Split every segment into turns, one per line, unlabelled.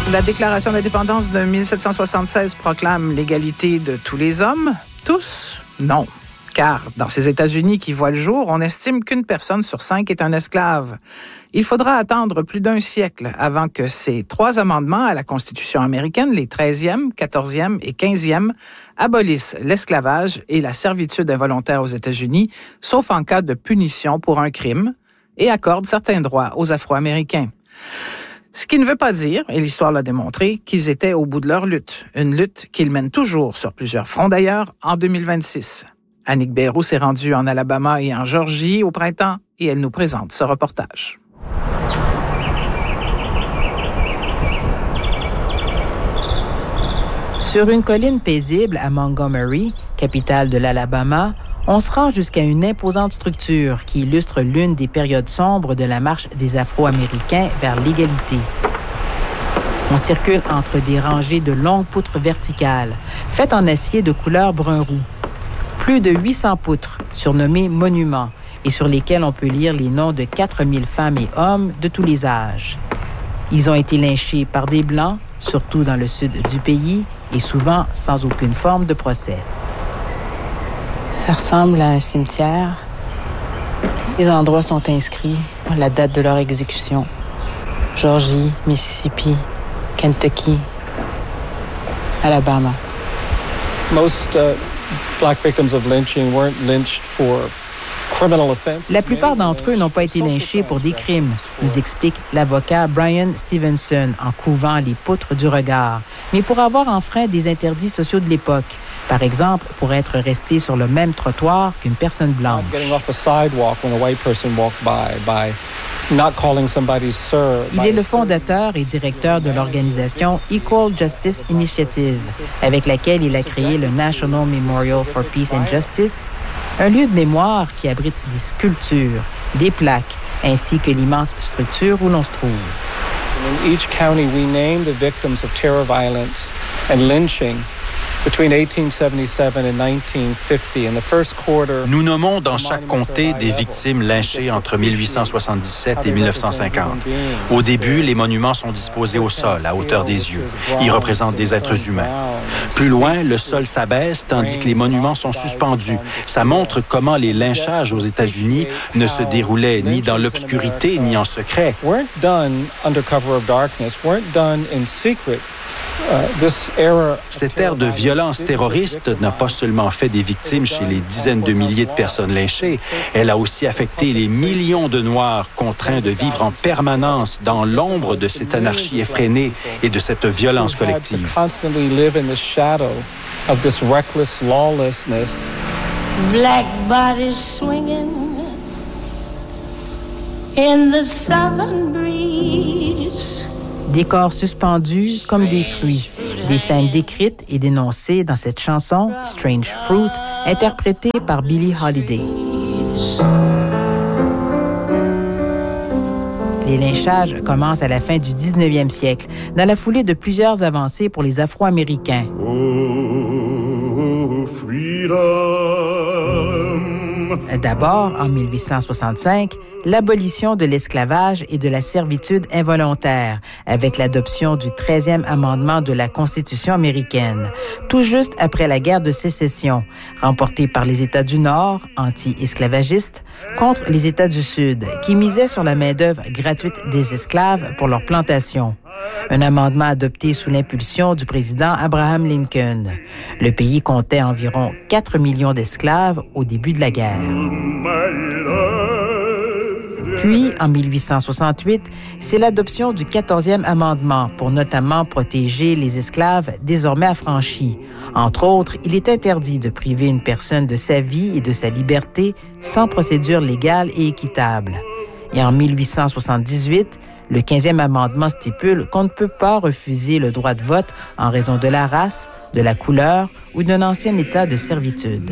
La Déclaration d'indépendance de 1776 proclame l'égalité de tous les hommes. Tous? Non. Car dans ces États-Unis qui voient le jour, on estime qu'une personne sur 5 est un esclave. Il faudra attendre plus d'un siècle avant que ces 3 amendements à la Constitution américaine, les 13e, 14e et 15e, abolissent l'esclavage et la servitude involontaire aux États-Unis, sauf en cas de punition pour un crime, et accordent certains droits aux Afro-Américains. Ce qui ne veut pas dire, et l'histoire l'a démontré, qu'ils étaient au bout de leur lutte. Une lutte qu'ils mènent toujours sur plusieurs fronts d'ailleurs en 2026. Annick Beyroux s'est rendue en Alabama et en Georgie au printemps et elle nous présente ce reportage.
Sur une colline paisible à Montgomery, capitale de l'Alabama, on se rend jusqu'à une imposante structure qui illustre l'une des périodes sombres de la marche des Afro-Américains vers l'égalité. On circule entre des rangées de longues poutres verticales, faites en acier de couleur brun-roux. Plus de 800 poutres, surnommées monuments, et sur lesquelles on peut lire les noms de 4000 femmes et hommes de tous les âges. Ils ont été lynchés par des Blancs, surtout dans le sud du pays, et souvent sans aucune forme de procès.
Ça ressemble à un cimetière. Les endroits sont inscrits, la date de leur exécution. Georgie, Mississippi, Kentucky, Alabama.
Black victims of lynching weren't lynched for criminal offenses.
La plupart d'entre eux n'ont pas été lynchés pour des crimes, nous explique l'avocat Brian Stevenson en couvant les poutres du regard, mais pour avoir enfreint des interdits sociaux de l'époque. Par exemple, pour être resté sur le même trottoir qu'une personne blanche. Il est le fondateur et directeur de l'organisation Equal Justice Initiative, avec laquelle il a créé le National Memorial for Peace and Justice, un lieu de mémoire qui abrite des sculptures, des plaques, ainsi que l'immense structure où l'on se trouve.
In each county, we name the victims of terror violence and lynching.
Nous nommons dans chaque comté des victimes lynchées entre 1877 et 1950. Au début, les monuments sont disposés au sol, à hauteur des yeux. Ils représentent des êtres humains. Plus loin, le sol s'abaisse tandis que les monuments sont suspendus. Ça montre comment les lynchages aux États-Unis ne se déroulaient ni dans l'obscurité ni en secret. Cette ère de violence terroriste n'a pas seulement fait des victimes chez les dizaines de milliers de personnes lynchées, elle a aussi affecté les millions de Noirs contraints de vivre en permanence dans l'ombre de cette anarchie effrénée et de cette violence collective.
Black bodies swinging in the southern breeze.
Des corps suspendus comme des fruits, des scènes décrites et dénoncées dans cette chanson « Strange Fruit » interprétée par Billie Holiday. Les lynchages commencent à la fin du 19e siècle, dans la foulée de plusieurs avancées pour les Afro-Américains. D'abord, en 1865, l'abolition de l'esclavage et de la servitude involontaire, avec l'adoption du 13e amendement de la Constitution américaine, tout juste après la guerre de sécession, remportée par les États du Nord, anti-esclavagistes, contre les États du Sud, qui misaient sur la main-d'œuvre gratuite des esclaves pour leurs plantations. Un amendement adopté sous l'impulsion du président Abraham Lincoln. Le pays comptait environ 4 millions d'esclaves au début de la guerre. Puis, en 1868, c'est l'adoption du 14e amendement pour notamment protéger les esclaves désormais affranchis. Entre autres, il est interdit de priver une personne de sa vie et de sa liberté sans procédure légale et équitable. Et en 1878, le 15e amendement stipule qu'on ne peut pas refuser le droit de vote en raison de la race, de la couleur ou d'un ancien état de servitude.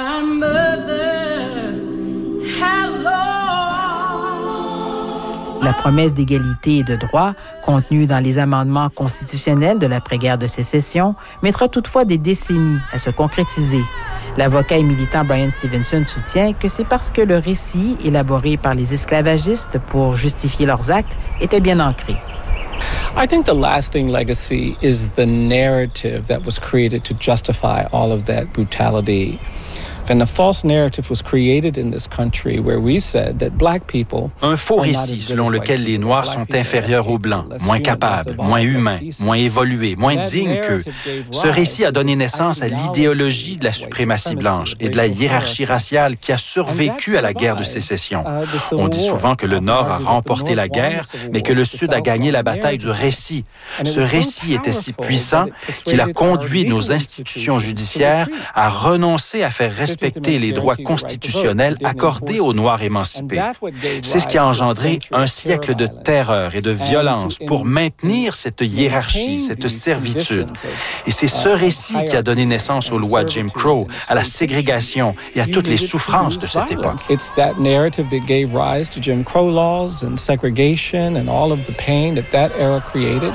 La promesse d'égalité et de droit, contenue dans les amendements constitutionnels de l'après-guerre de sécession, mettra toutefois des décennies à se concrétiser. L'avocat et militant Brian Stevenson soutient que c'est parce que le récit, élaboré par les esclavagistes pour justifier leurs actes, était bien ancré.
I think the lasting legacy is the narrative that was created to justify all of that brutality. And a false narrative was created in this country where we said that black people.
Un faux récit selon lequel les Noirs sont inférieurs aux Blancs, moins capables, moins humains, moins évolués, moins dignes qu'eux. Ce récit a donné naissance à l'idéologie de la suprématie blanche et de la hiérarchie raciale qui a survécu à la guerre de sécession. On dit souvent que le Nord a remporté la guerre, mais que le Sud a gagné la bataille du récit. Ce récit était si puissant qu'il a conduit nos institutions judiciaires à renoncer à faire respecter les droits constitutionnels accordés aux Noirs émancipés. C'est ce qui a engendré un siècle de terreur et de violence pour maintenir cette hiérarchie, cette servitude. Et c'est ce récit qui a donné naissance aux lois Jim Crow, à la ségrégation et à toutes les souffrances de cette époque.
It's that narrative that gave rise to Jim Crow laws and segregation and all of the pain that era created.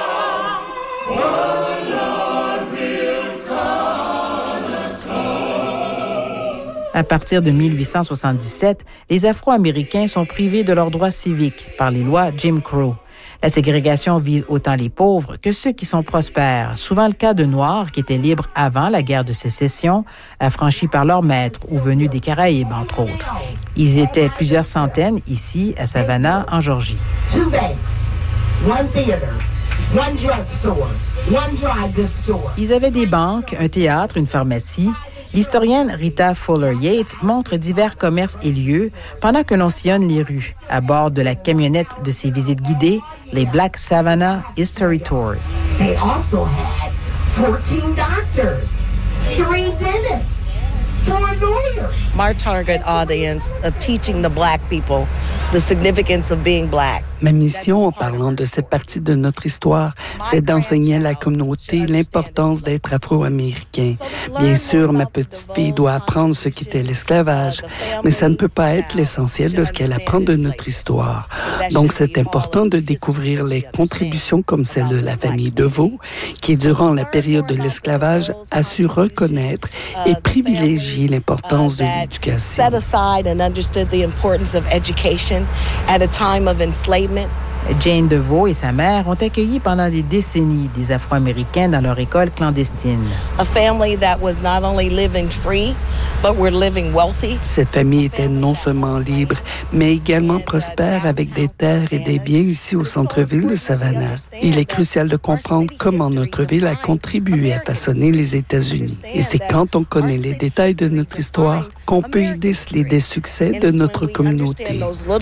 À partir de 1877, les Afro-Américains sont privés de leurs droits civiques par les lois Jim Crow. La ségrégation vise autant les pauvres que ceux qui sont prospères, souvent le cas de Noirs qui étaient libres avant la guerre de sécession, affranchis par leurs maîtres ou venus des Caraïbes, entre autres. Ils étaient plusieurs centaines ici, à Savannah, en Georgie.
2 banks, 1 theater, 1 drugstore, 1 dry goods store.
Ils avaient des banques, un théâtre, une pharmacie. L'historienne Rita Fuller Yates montre divers commerces et lieux pendant que l'on sillonne les rues, à bord de la camionnette de ses visites guidées, les Black Savannah History Tours.
They also had 14 doctors, 3 dentists, 4 lawyers.
My target audience of teaching the Black people the significance of being Black.
Ma mission, en parlant de cette partie de notre histoire, c'est d'enseigner à la communauté l'importance d'être afro-américain. Bien sûr, ma petite fille doit apprendre ce qu'était l'esclavage, mais ça ne peut pas être l'essentiel de ce qu'elle apprend de notre histoire. Donc, c'est important de découvrir les contributions comme celle de la famille DeVoe, qui, durant la période de l'esclavage, a su reconnaître et privilégier l'importance de l'éducation.
Set aside and understood the importance of education at a time of enslavement.
Jane DeVoe et sa mère ont accueilli pendant des décennies des Afro-Américains dans leur école clandestine.
A family that was not only living free, but were living wealthy.
Cette famille était non seulement libre, mais également prospère avec des terres et des biens ici au centre-ville de Savannah. Il est crucial de comprendre comment notre ville a contribué à façonner les États-Unis. Et c'est quand on connaît les détails de notre histoire qu'on peut y déceler des succès de notre communauté.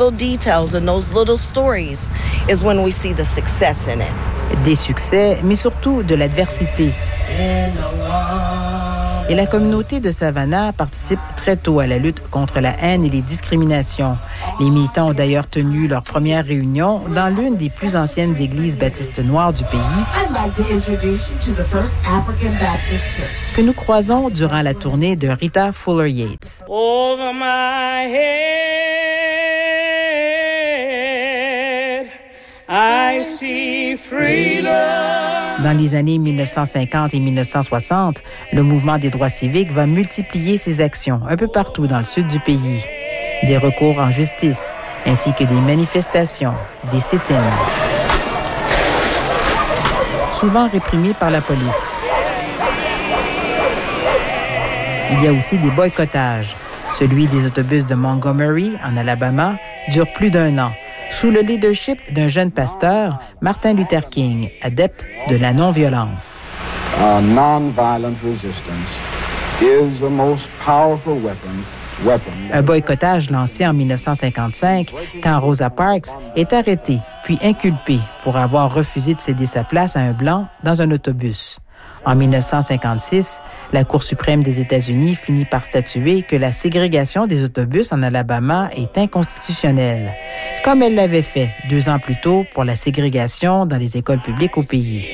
Des succès, mais surtout de l'adversité. Et la communauté de Savannah participe très tôt à la lutte contre la haine et les discriminations. Les militants ont d'ailleurs tenu leur première réunion dans l'une des plus anciennes églises baptistes noires du pays, que nous croisons durant la tournée de Rita Fuller Yates.
Over my head, I see freedom.
Dans les années 1950 et 1960, le mouvement des droits civiques va multiplier ses actions un peu partout dans le sud du pays. Des recours en justice, ainsi que des manifestations, des sit-ins, souvent réprimés par la police. Il y a aussi des boycottages. Celui des autobus de Montgomery, en Alabama, dure plus d'1 an, sous le leadership d'un jeune pasteur, Martin Luther King, adepte de la non-violence.
Non-violent resistance is the most powerful weapon.
Un boycottage lancé en 1955 quand Rosa Parks est arrêtée puis inculpée pour avoir refusé de céder sa place à un Blanc dans un autobus. En 1956, la Cour suprême des États-Unis finit par statuer que la ségrégation des autobus en Alabama est inconstitutionnelle, comme elle l'avait fait 2 ans plus tôt pour la ségrégation dans les écoles publiques au pays.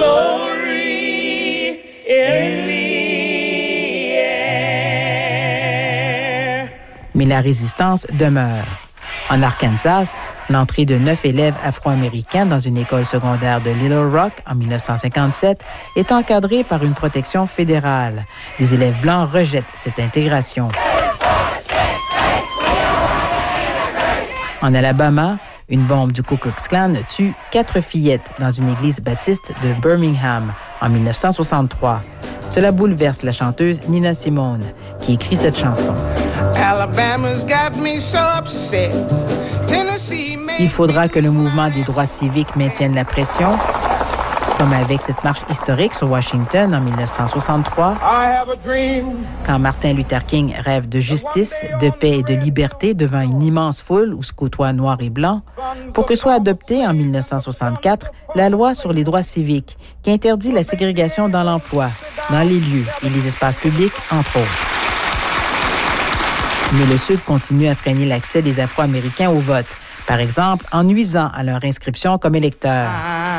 Mais la résistance demeure. En Arkansas, l'entrée de 9 élèves afro-américains dans une école secondaire de Little Rock en 1957 est encadrée par une protection fédérale. Les élèves blancs rejettent cette intégration. En Alabama, Une bombe du Ku Klux Klan tue 4 fillettes dans une église baptiste de Birmingham en 1963. Cela bouleverse la chanteuse Nina Simone, qui écrit cette chanson. Il faudra que le mouvement des droits civiques maintienne la pression, comme avec cette marche historique sur Washington en 1963, quand Martin Luther King rêve de justice, de paix et de liberté devant une immense foule où se côtoient noirs et blancs, pour que soit adoptée en 1964 la loi sur les droits civiques qui interdit la ségrégation dans l'emploi, dans les lieux et les espaces publics, entre autres. Mais le Sud continue à freiner l'accès des Afro-Américains au vote, par exemple en nuisant à leur inscription comme électeurs.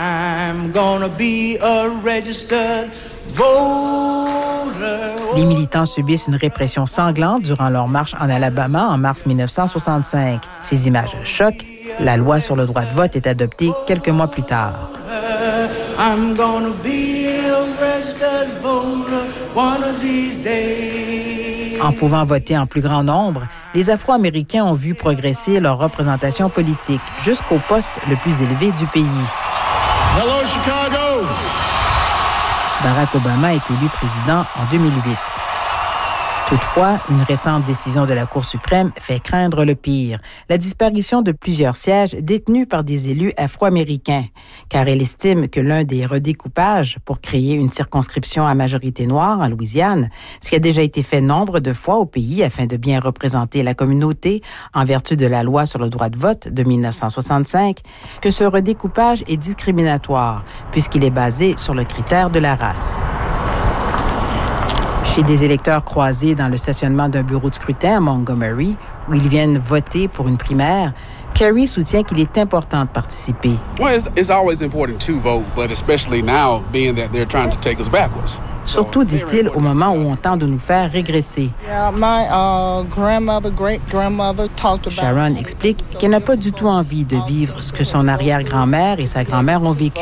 Les militants subissent une répression sanglante durant leur marche en Alabama en mars 1965. Ces images choquent. La loi sur le droit de vote est adoptée quelques mois plus tard. En pouvant voter en plus grand nombre, les Afro-Américains ont vu progresser leur représentation politique jusqu'au poste le plus élevé du pays.
Hello, Chicago!
Barack Obama est élu président en 2008. Toutefois, une récente décision de la Cour suprême fait craindre le pire, la disparition de plusieurs sièges détenus par des élus afro-américains, car elle estime que l'un des redécoupages pour créer une circonscription à majorité noire en Louisiane, ce qui a déjà été fait nombre de fois au pays afin de bien représenter la communauté en vertu de la loi sur le droit de vote de 1965, que ce redécoupage est discriminatoire puisqu'il est basé sur le critère de la race. Chez des électeurs croisés dans le stationnement d'un bureau de scrutin à Montgomery, où ils viennent voter pour une primaire, Kerry soutient qu'il est important de participer. Surtout, dit-il, au moment où on tente de nous faire régresser. Sharon explique qu'elle n'a pas du tout envie de vivre ce que son arrière-grand-mère et sa grand-mère ont vécu.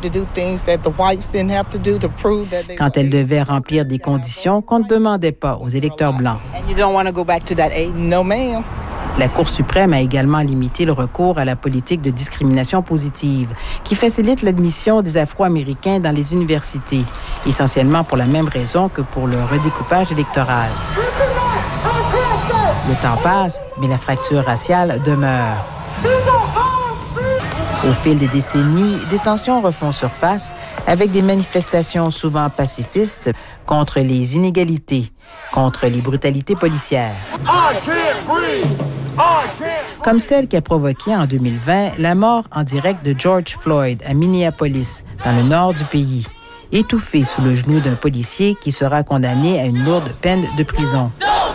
Quand elle devait remplir des conditions qu'on ne demandait pas aux électeurs blancs.
No, ma'am.
La Cour suprême a également limité le recours à la politique de discrimination positive, qui facilite l'admission des Afro-Américains dans les universités, essentiellement pour la même raison que pour le redécoupage électoral. Le temps passe, mais la fracture raciale demeure. Au fil des décennies, des tensions refont surface avec des manifestations souvent pacifistes contre les inégalités, contre les brutalités policières. Comme celle qui a provoqué en 2020 la mort en direct de George Floyd à Minneapolis, dans le nord du pays, étouffé sous le genou d'un policier qui sera condamné à une lourde peine de prison.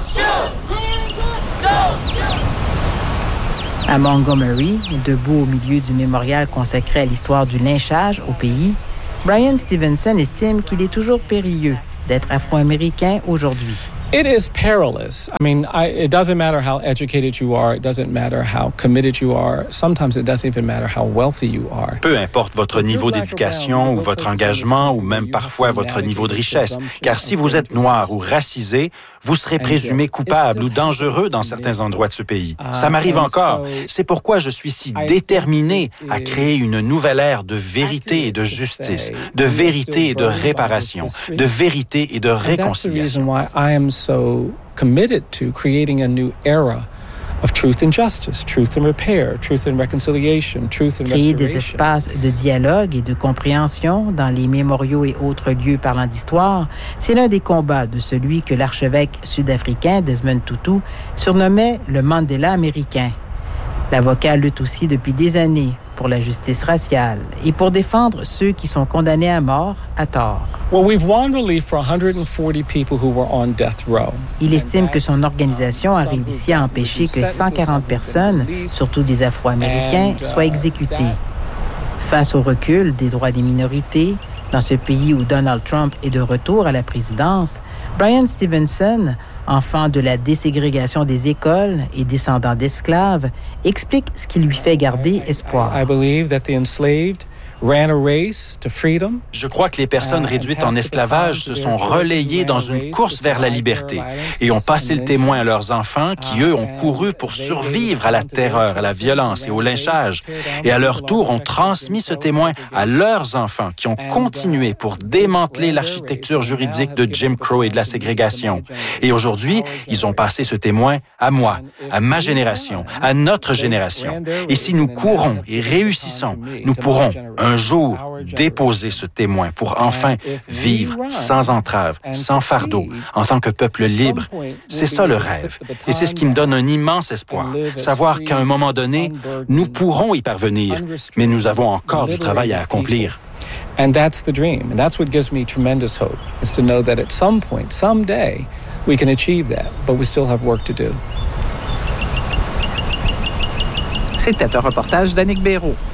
À Montgomery, debout au milieu du mémorial consacré à l'histoire du lynchage au pays, Bryan Stevenson estime qu'il est toujours périlleux d'être afro-américain aujourd'hui.
It is perilous. I mean, it doesn't matter how educated you are. It doesn't matter how committed you are. Sometimes it doesn't even matter how wealthy you are.
Peu importe votre niveau d'éducation ou votre engagement ou même parfois votre niveau de richesse. Car si vous êtes noir ou racisé, vous serez présumé coupable ou dangereux dans certains endroits de ce pays. Ça m'arrive encore. C'est pourquoi je suis si déterminé à créer une nouvelle ère de vérité et de justice, de vérité et de réparation, de vérité et de réconciliation.
So committed to creating a new era of truth and justice, truth and repair, truth and reconciliation, truth and
Créer
restoration.
des espaces de dialogue et de compréhension dans les mémoriaux et autres lieux parlant d'histoire, c'est l'un des combats de celui que l'archevêque sud-africain Desmond Tutu surnommait le Mandela américain. L'avocat lutte aussi depuis des années pour la justice raciale et pour défendre ceux qui sont condamnés à mort à tort.
Well, we've won relief for 140 people who were on death row.
Il estime que son organisation a réussi à empêcher que 140 personnes, surtout des Afro-Américains, soient exécutées. Face au recul des droits des minorités, dans ce pays où Donald Trump est de retour à la présidence, Bryan Stevenson, enfant de la déségrégation des écoles et descendant d'esclaves, explique ce qui lui fait garder espoir.
I believe that the enslaved ran a race to freedom.
Je crois que les personnes réduites en esclavage se sont relayées dans une course vers la liberté et ont passé le témoin à leurs enfants qui, eux, ont couru pour survivre à la terreur, à la violence et au lynchage. Et à leur tour, ont transmis ce témoin à leurs enfants qui ont continué pour démanteler l'architecture juridique de Jim Crow et de la ségrégation. Et aujourd'hui, ils ont passé ce témoin à moi, à ma génération, à notre génération. Et si nous courons et réussissons, nous pourrons un jour déposer ce témoin pour enfin vivre sans entrave, sans fardeau, en tant que peuple libre. C'est ça le rêve. Et c'est ce qui me donne un immense espoir. Savoir qu'à un moment donné, nous pourrons y parvenir, mais nous avons encore du travail à accomplir.
And that's the dream. And that's what gives me tremendous hope, is to know that at some point, someday, we can achieve that, but we still have work to do.
C'était un reportage d'Annick Béraud.